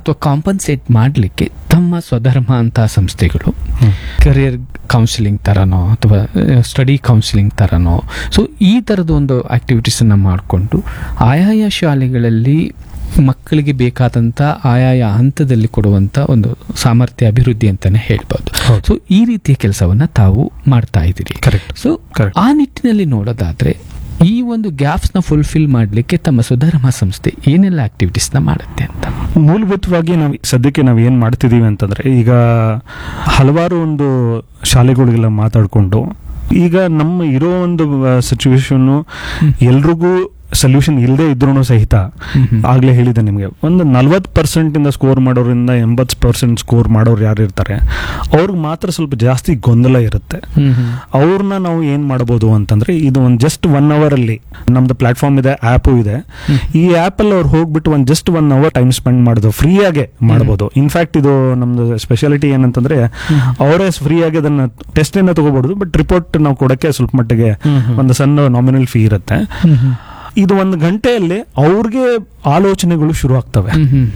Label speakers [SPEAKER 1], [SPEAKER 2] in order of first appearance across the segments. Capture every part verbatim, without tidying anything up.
[SPEAKER 1] ಅಥವಾ ಕಾಂಪನ್ಸೇಟ್ ಮಾಡಲಿಕ್ಕೆ ತಮ್ಮ ಸ್ವಧರ್ಮ ಅಂತ ಸಂಸ್ಥೆಗಳು ಕರಿಯರ್ ಕೌನ್ಸಿಲಿಂಗ್ ಥರನೋ ಅಥವಾ ಸ್ಟಡಿ ಕೌನ್ಸಿಲಿಂಗ್ ಥರನೋ ಸೊ ಈ ಥರದ ಒಂದು ಆ್ಯಕ್ಟಿವಿಟೀಸನ್ನು ಮಾಡಿಕೊಂಡು ಆಯಾಯ ಶಾಲೆಗಳಲ್ಲಿ ಮಕ್ಕಳಿಗೆ ಬೇಕಾದಂಥ ಆಯಾಯ ಹಂತದಲ್ಲಿ ಕೊಡುವಂಥ ಒಂದು ಸಾಮರ್ಥ್ಯ ಅಭಿವೃದ್ಧಿ ಅಂತಲೇ ಹೇಳ್ಬೋದು. ಸೊ ಈ ರೀತಿಯ ಕೆಲಸವನ್ನು ತಾವು ಮಾಡ್ತಾ ಇದ್ದೀರಿ. ಸೊ ಆ ನಿಟ್ಟಿನಲ್ಲಿ ನೋಡೋದಾದರೆ ಈ ಒಂದು ಗ್ಯಾಪ್ಸ್ನ ಫುಲ್ಫಿಲ್ ಮಾಡಲಿಕ್ಕೆ ತಮ್ಮ ಸ್ವಧರ್ಮ ಸಂಸ್ಥೆ ಏನೆಲ್ಲ ಆಕ್ಟಿವಿಟೀಸ್ನ ಮಾಡುತ್ತೆ ಅಂತ?
[SPEAKER 2] ಮೂಲಭೂತವಾಗಿ ನಾವು ಸದ್ಯಕ್ಕೆ ನಾವು ಏನು ಮಾಡ್ತಿದ್ದೀವಿ ಅಂತಂದರೆ, ಈಗ ಹಲವಾರು ಒಂದು ಶಾಲೆಗಳಿಗೆಲ್ಲ ಮಾತಾಡಿಕೊಂಡು ಈಗ ನಮ್ಮ ಇರೋ ಒಂದು ಸಿಚುವೇಶನ್ನು ಎಲ್ರಿಗೂ ಸೊಲ್ಯೂಷನ್ ಇಲ್ಲದೆ ಇದ್ರೂ ಸಹಿತ ಆಗ್ಲೇ ಹೇಳಿದೆ ನಿಮಗೆ, ಒಂದು ನಲ್ವತ್ತು ಪರ್ಸೆಂಟ್ ಇಂದ ಸ್ಕೋರ್ ಮಾಡೋರಿಂದ ಎಂಬತ್ತು ಪರ್ಸೆಂಟ್ ಸ್ಕೋರ್ ಮಾಡೋರು ಯಾರು ಇರ್ತಾರೆ ಅವ್ರಿಗೆ ಮಾತ್ರ ಸ್ವಲ್ಪ ಜಾಸ್ತಿ ಗೊಂದಲ ಇರುತ್ತೆ. ಅವ್ರನ್ನ ನಾವು ಏನ್ ಮಾಡ್ಬೋದು ಅಂತಂದ್ರೆ, ಇದು ಒಂದು ಜಸ್ಟ್ ಒನ್ ಅವರ್ ಅಲ್ಲಿ ನಮ್ದು ಪ್ಲಾಟ್ಫಾರ್ಮ್ ಇದೆ, ಆ್ಯಪು ಇದೆ. ಈ ಆ್ಯಪ್ ಅಲ್ಲಿ ಅವ್ರು ಹೋಗ್ಬಿಟ್ಟು ಒಂದು just one hour time spend ಮಾಡೋದು ಫ್ರೀ ಆಗಿ ಮಾಡ್ಬೋದು. ಇನ್ಫ್ಯಾಕ್ಟ್ ಇದು ನಮ್ದು ಸ್ಪೆಷಾಲಿಟಿ ಏನಂತಂದ್ರೆ, ಅವರೇ ಫ್ರೀ ಆಗಿ ಅದನ್ನ ಟೆಸ್ಟ್ ಅನ್ನ ತಗೋಬಹುದು, ಬಟ್ ರಿಪೋರ್ಟ್ ನಾವು ಕೊಡಕ್ಕೆ ಸ್ವಲ್ಪ ಮಟ್ಟಿಗೆ ಒಂದು ಸಣ್ಣ ನಾಮಿನಲ್ ಫೀ ಇರುತ್ತೆ. ಇದು ಒಂದು ಗಂಟೆಯಲ್ಲಿ ಅವ್ರಿಗೆ ಆಲೋಚನೆಗಳು ಶುರು ಆಗ್ತವೆ.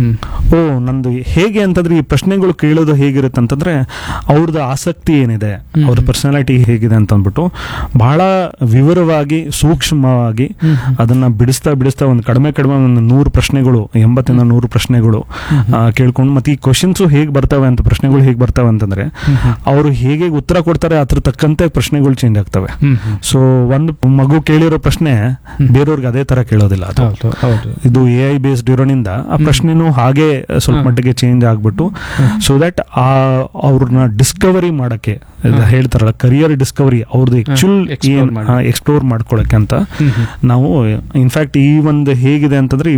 [SPEAKER 2] ಓ ನಂದು ಹೇಗೆ ಅಂತಂದ್ರೆ, ಈ ಪ್ರಶ್ನೆಗಳು ಕೇಳೋದು ಹೇಗಿರುತ್ತೆ ಅಂತಂದ್ರೆ, ಅವ್ರದ್ದು ಆಸಕ್ತಿ ಏನಿದೆ, ಅವ್ರ ಪರ್ಸನಾಲಿಟಿ ಹೇಗಿದೆ ಅಂತ ಅಂದ್ಬಿಟ್ಟು ಬಹಳ ವಿವರವಾಗಿ ಸೂಕ್ಷ್ಮವಾಗಿ ಅದನ್ನ ಬಿಡಿಸ್ತಾ ಬಿಡಿಸ್ತಾ ಒಂದು ಕಡಿಮೆ ಕಡಿಮೆ ಒಂದು ನೂರು ಪ್ರಶ್ನೆಗಳು, ಎಂಬತ್ತಿಂದ ನೂರು ಪ್ರಶ್ನೆಗಳು ಕೇಳ್ಕೊಂಡು, ಮತ್ತೆ ಈ ಕ್ವಶನ್ಸು ಹೇಗೆ ಬರ್ತವೆ ಅಂತ, ಪ್ರಶ್ನೆಗಳು ಹೇಗೆ ಬರ್ತವೆ ಅಂತಂದ್ರೆ ಅವರು ಹೇಗೆ ಉತ್ತರ ಕೊಡ್ತಾರೆ ಅದ್ರ ತಕ್ಕಂತೆ ಪ್ರಶ್ನೆಗಳು ಚೇಂಜ್ ಆಗ್ತವೆ. ಸೊ ಒಂದು ಮಗು ಕೇಳಿರೋ ಪ್ರಶ್ನೆ ಬೇರೆಯವ್ರಿಗೆ ಅದೇ ತರ ಕೇಳೋದಿಲ್ಲ. ಇದು ಎ ಐ ಬೇಸ್ಡ್ ಇರೋದ್ರಿಂದ ಆ ಪ್ರಶ್ನೆನೂ ಹಾಗೆ ಸ್ವಲ್ಪ ಮಟ್ಟಿಗೆ ಚೇಂಜ್ ಆಗ್ಬಿಟ್ಟು, ಸೊ ದಟ್ ಆ ಅವ್ರನ್ನ ಡಿಸ್ಕವರಿ ಮಾಡಕ್ಕೆ ಹೇಳ್ತಾರಲ್ಲ, ಕರಿಯರ್ ಡಿಸ್ಕವರಿ ಅವ್ರದ್ದು ಆಕ್ಚುಲ್ ಎಕ್ಸ್ಪ್ಲೋರ್ ಮಾಡ್ಕೊಳಕ್ಕೆ ಅಂತ ನಾವು ಇನ್ಫ್ಯಾಕ್ಟ್ ಈ ಒಂದು ಹೇಗಿದೆ ಅಂತಂದ್ರೆ,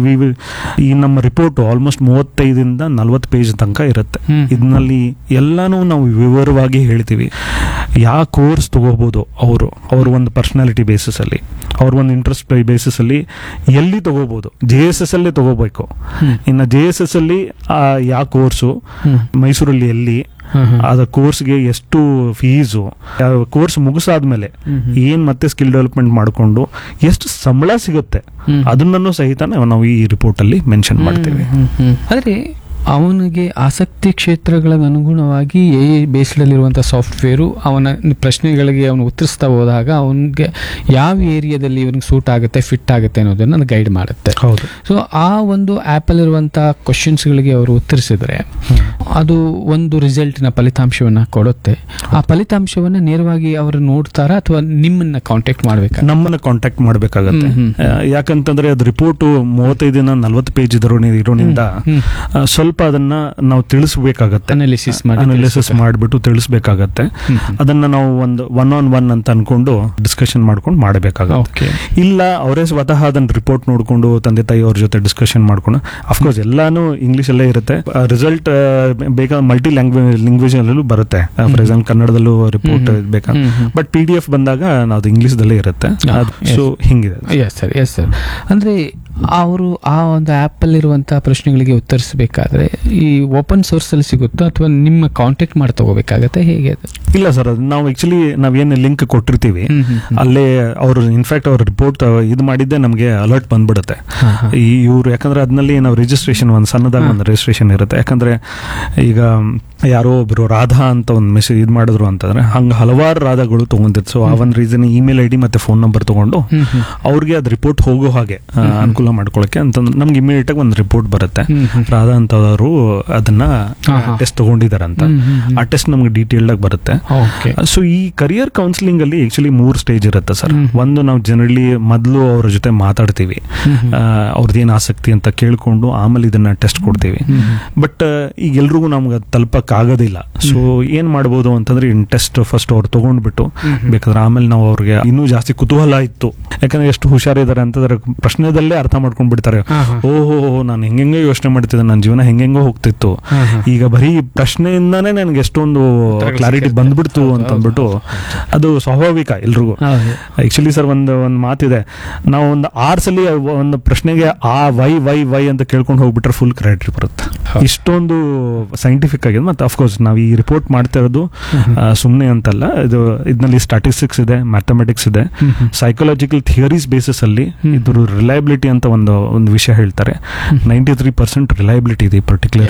[SPEAKER 2] ಈ ನಮ್ಮ ರಿಪೋರ್ಟ್ ಆಲ್ಮೋಸ್ಟ್ ಮೂವತ್ತೈದರಿಂದ ನಲ್ವತ್ತು ಪೇಜ್ ತನಕ ಇರುತ್ತೆ. ಇದರಲ್ಲಿ ಎಲ್ಲಾನು ನಾವು ವಿವರವಾಗಿ ಹೇಳ್ತೀವಿ. ಯಾವ ಕೋರ್ಸ್ ತಗೋಬಹುದು ಅವರು, ಅವ್ರ ಒಂದು ಪರ್ಸನಾಲಿಟಿ ಬೇಸಿಸ್ ಅಲ್ಲಿ, ಅವ್ರ ಒಂದು ಇಂಟ್ರೆಸ್ಟ್ ಬೇಸಿಸ್ ಅಲ್ಲಿ ಎಲ್ಲಿ ತಗೋಬಹುದು, ಜೆ ಎಸ್ ಎಸ್ ಅಲ್ಲಿ ತಗೋಬೇಕು. ಇನ್ನು ಜೆ ಎಸ್ ಎಸ್ ಅಲ್ಲಿ ಯಾವ ಕೋರ್ಸು, ಮೈಸೂರಲ್ಲಿ ಎಲ್ಲಿ, ಅದ ಕೋರ್ಸ್ಗೆ ಎಷ್ಟು ಫೀಸು, ಕೋರ್ಸ್ ಮುಗಿಸಾದ್ಮೇಲೆ ಏನ್ ಮತ್ತೆ ಸ್ಕಿಲ್ ಡೆವಲಪ್ಮೆಂಟ್ ಮಾಡಿಕೊಂಡು ಎಷ್ಟು ಸಂಬಳ ಸಿಗುತ್ತೆ, ಅದನ್ನೂ ಸಹಿತ ನಾವು ಈ ರಿಪೋರ್ಟ್ ಅಲ್ಲಿ ಮೆನ್ಷನ್ ಮಾಡ್ತೇವೆ.
[SPEAKER 1] ಆದರೆ ಅವನಿಗೆ ಆಸಕ್ತಿ ಕ್ಷೇತ್ರಗಳ ಅನುಗುಣವಾಗಿ ಎ ಐ ಬೇಸ್ಡಲ್ಲಿರುವಂಥ ಸಾಫ್ಟ್ವೇರು ಅವನ ಪ್ರಶ್ನೆಗಳಿಗೆ ಅವನು ಉತ್ತರಿಸ್ತಾ ಹೋದಾಗ ಅವನಿಗೆ ಯಾವ ಏರಿಯಾದಲ್ಲಿ ಇವನಿಗೆ ಸೂಟ್ ಆಗುತ್ತೆ, ಫಿಟ್ ಆಗುತ್ತೆ ಅನ್ನೋದನ್ನು ಗೈಡ್ ಮಾಡುತ್ತೆ.
[SPEAKER 2] ಹೌದು.
[SPEAKER 1] ಸೊ ಆ ಒಂದು ಆ್ಯಪಲ್ಲಿರುವಂಥ ಕ್ವಶನ್ಸ್ಗಳಿಗೆ ಅವರು ಉತ್ತರಿಸಿದ್ರೆ ಅದು ಒಂದು ರಿಸಲ್ಟ್ನ ಫಲಿತಾಂಶವನ್ನು ಕೊಡುತ್ತೆ. ಆ ಫಲಿತಾಂಶವನ್ನು ನೇರವಾಗಿ ಅವರು ನೋಡ್ತಾರಾ ಅಥವಾ ನಿಮ್ಮನ್ನ ಕಾಂಟ್ಯಾಕ್ಟ್ ಮಾಡ್ಬೇಕಾ?
[SPEAKER 2] ನಮ್ಮನ್ನ ಕಾಂಟ್ಯಾಕ್ಟ್ ಮಾಡ್ಬೇಕಾಗತ್ತೆ. ಯಾಕಂತಂದ್ರೆ ಅದು ರಿಪೋರ್ಟ್ ಮೂವತ್ತೈದಿನ ನಲ್ವತ್ತು ಪೇಜ್ ಇರೋದ್ರಿಂದ ಸ್ವಲ್ಪ ಅದನ್ನ ನಾವು ತಿಳಿಸಬೇಕಾಗತ್ತೆ,
[SPEAKER 1] ಅನಾಲಿಸಿಸ್
[SPEAKER 2] ಅನಾಲಿಸಿಸ್ ಮಾಡಿಬಿಟ್ಟು ತಿಳಿಸಬೇಕಾಗತ್ತೆ. ಅದನ್ನ ನಾವು ಒಂದು ಒನ್ ಆನ್ ಒನ್ ಅಂತ ಅನ್ಕೊಂಡು ಡಿಸ್ಕಷನ್ ಮಾಡ್ಕೊಂಡು ಮಾಡಬೇಕಾಗುತ್ತೆ. ಇಲ್ಲ ಅವರೇ ಸ್ವತಃ ಅದನ್ನ ರಿಪೋರ್ಟ್ ನೋಡ್ಕೊಂಡು ತಂದೆ ತಾಯಿ ಅವ್ರ ಜೊತೆ ಡಿಸ್ಕಷನ್ ಮಾಡ್ಕೊಂಡು, ಅಫ್ಕೋರ್ಸ್ ಎಲ್ಲಾನು ಇಂಗ್ಲಿಷ್ ಅಲ್ಲೇ ಇರುತ್ತೆ. ರಿಸಲ್ಟ್ ಬೇಕಾದ ಮಲ್ಟಿ ಲ್ಯಾಂಗ್ವೇಜ್ ಲ್ಯಾಂಗ್ವೇಜ್ ಅಲ್ಲೂ ಬರುತ್ತೆ. ಫಾರ್ ಎಕ್ಸಾಂಪಲ್ ಕನ್ನಡದಲ್ಲೂ ರಿಪೋರ್ಟ್ ಬೇಕಾ, ಬಟ್ ಪಿ ಡಿ ಎಫ್ ಬಂದಾಗ ಅದು ಇಂಗ್ಲಿಷ್ ದಲ್ಲೇ ಇರುತ್ತೆ. ಸೊ ಹಿಂಗಿದೆ.
[SPEAKER 1] ಎಸ್ ಸರ್ ಎಸ್ ಸರ್ ಅಂದ್ರೆ ಅವರು ಆ ಒಂದು ಆ್ಯಪಲ್ಲಿರುವಂಥ ಪ್ರಶ್ನೆಗಳಿಗೆ ಉತ್ತರಿಸಬೇಕಾದ್ರೆ ಈ ಓಪನ್ ಸೋರ್ಸಲ್ಲಿ ಸಿಗುತ್ತೋ ಅಥವಾ ನಿಮ್ಮ ಕಾಂಟ್ಯಾಕ್ಟ್ ಮಾಡಿ ತಗೋಬೇಕಾಗತ್ತೆ, ಹೇಗೆ ಅದು?
[SPEAKER 2] ಇಲ್ಲ ಸರ್, ಅದು ನಾವು ಆಕ್ಚುಲಿ ನಾವೇನು ಲಿಂಕ್ ಕೊಟ್ಟಿರ್ತೀವಿ ಅಲ್ಲೇ ಅವರು ಇನ್ಫ್ಯಾಕ್ಟ್ ಅವ್ರ ರಿಪೋರ್ಟ್ ಇದು ಮಾಡಿದ್ದೆ ನಮಗೆ ಅಲರ್ಟ್ ಬಂದ್ಬಿಡುತ್ತೆ. ಈ ಇವರು ಯಾಕಂದ್ರೆ ಅದ್ರಲ್ಲಿ ನಾವು ರಿಜಿಸ್ಟ್ರೇಷನ್ ಒಂದು ಸಣ್ಣದಾಗ ಒಂದು ರಿಜಿಸ್ಟ್ರೇಷನ್ ಇರುತ್ತೆ. ಯಾಕಂದ್ರೆ ಈಗ ಯಾರೋ ಒಬ್ರು ರಾಧಾ ಅಂತ ಒಂದು ಮೆಸೇಜ್ ಇದು ಮಾಡಿದ್ರು ಅಂತಂದ್ರೆ ಹಂಗೆ ಹಲವಾರು ರಾಧಾಗಳು ತಗೊಂಡಿತ್ತು. ಸೊ ಆ ಒಂದು ರೀಸನ್ ಇಮೇಲ್ ಐ ಡಿ ಮತ್ತೆ ಫೋನ್ ನಂಬರ್ ತಗೊಂಡು ಅವ್ರಿಗೆ ಅದು ರಿಪೋರ್ಟ್ ಹೋಗೋ ಹಾಗೆ ಅನುಕೂಲ ಮಾಡ್ಕೊಳಕ್ಕೆ ಅಂತಂದ್ರೆ ನಮ್ಗೆ ಇಮಿಡಿಯೇಟ್ ಆಗಿ ಒಂದು ರಿಪೋರ್ಟ್ ಬರುತ್ತೆ, ರಾಧಾ ಅಂತವರು ಅದನ್ನ ಟೆಸ್ಟ್ ತಗೊಂಡಿದ್ದಾರೆ ಅಂತ. ಆ ಟೆಸ್ಟ್ ನಮ್ಗೆ ಡೀಟೇಲ್ಡ್ ಆಗಿ ಬರುತ್ತೆ. ಸೊ ಈ ಕರಿಯರ್ ಕೌನ್ಸಿಲಿಂಗ್ ಅಲ್ಲಿ ಆಕ್ಚುಲಿ ಮೂರ್ ಸ್ಟೇಜ್ ಇರುತ್ತೆ ಸರ್. ಒಂದು ನಾವು ಜನರಲಿ ಮೊದಲು ಅವ್ರ ಜೊತೆ ಮಾತಾಡ್ತೀವಿ, ಅವ್ರದ್ದೇನು ಆಸಕ್ತಿ ಅಂತ ಕೇಳ್ಕೊಂಡು ಆಮೇಲೆ ಇದನ್ನ ಟೆಸ್ಟ್ ಕೊಡ್ತೀವಿ. ಬಟ್ ಈಗ ಎಲ್ರಿಗೂ ನಮ್ಗೆ ತಲುಪಕ್ ಆಗೋದಿಲ್ಲ. ಸೊ ಏನ್ ಮಾಡ್ಬೋದು ಅಂತಂದ್ರೆ ಇನ್ ಟೆಸ್ಟ್ ಫಸ್ಟ್ ಅವ್ರು ತಗೊಂಡ್ಬಿಟ್ಟು ಬೇಕಾದ್ರೆ ಆಮೇಲೆ ನಾವು ಅವ್ರಿಗೆ ಇನ್ನೂ ಜಾಸ್ತಿ ಕುತೂಹಲ ಇತ್ತು, ಯಾಕಂದ್ರೆ ಎಷ್ಟು ಹುಷಾರಿದ್ದಾರೆ ಅಂತಂದ್ರೆ ಪ್ರಶ್ನೆದಲ್ಲೇ ಅರ್ಥ ಮಾಡ್ಕೊಂಡ್ ಬಿಡ್ತಾರೆ. ಓಹೋ ನಾನು ಹೆಂಗೆಂಗೋ ಯೋಚನೆ ಮಾಡ್ತಿದ್ದೆ, ನನ್ನ ಜೀವನ ಹೆಂಗೆಂಗೋ ಹೋಗ್ತಿತ್ತು, ಈಗ ಬರೀ ಪ್ರಶ್ನೆಯಿಂದಾನೇ ನನ್ಗೆ ಎಷ್ಟೊಂದು ಕ್ಲಾರಿಟಿ ಬಂದ್ಬಿಡ್ತು ಅಂತ ಅಂದ್ಬಿಟ್ಟು ಅದು ಸ್ವಾಭಾವಿಕ ಎಲ್ರಿಗೂ. ಆಕ್ಚುಲಿ ಸರ್ ಒಂದು ಒಂದು ಮಾತಿದೆ, ನಾವು ಒಂದು ಆರ್ ಸಲ ಒಂದು ಪ್ರಶ್ನೆಗೆ ಆ ವೈ ವೈ ವೈ ಅಂತ ಕೇಳ್ಕೊಂಡು ಹೋಗ್ಬಿಟ್ರೆ ಫುಲ್ ಕ್ಲಾರಿಟಿ ಬರುತ್ತೆ. ಇಷ್ಟೊಂದು ಸೈಂಟಿಫಿಕ್ ಆಗಿದೆ. ಮತ್ತೆ ಅಫ್ಕೋರ್ಸ್ ನಾವು ಈ ರಿಪೋರ್ಟ್ ಮಾಡ್ತಾ ಇರೋದು ಸುಮ್ಮನೆ ಅಂತಲ್ಲ, ಇದು ಇದರಲ್ಲಿ ಸ್ಟಾಟಿಸ್ಟಿಕ್ಸ್ ಇದೆ, ಮ್ಯಾಥಮೆಟಿಕ್ಸ್ ಇದೆ, ಸೈಕಾಲಜಿಕಲ್ ಥಿಯರೀಸ್ ಬೇಸಿಸ್ ಅಲ್ಲಿ ಇದ್ರ ರಿಲಯಬಿಲಿಟಿ ಅಂತ ಒಂದು ಒಂದು ವಿಷಯ ಹೇಳ್ತಾರೆ. ನೈಂಟಿ ತ್ರೀ ಪರ್ಸೆಂಟ್ ರಿಲಯಬಿಲಿಟಿ ಇದೆ ಪರ್ಟಿಕ್ಯುಲರ್